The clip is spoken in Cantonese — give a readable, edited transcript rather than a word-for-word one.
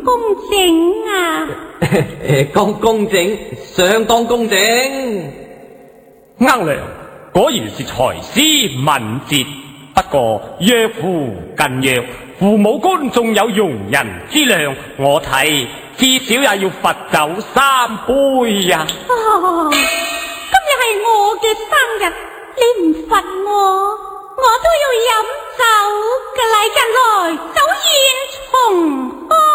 公正啊？ 公正，相當公正。 額娘果然是才思敏捷，不過若父更若，父母官仲有容人之量，我睇至少也要罰酒3杯呀。 今日係我嘅生日，你唔罰我都要飲酒嘅。嚟近來酒宴重開。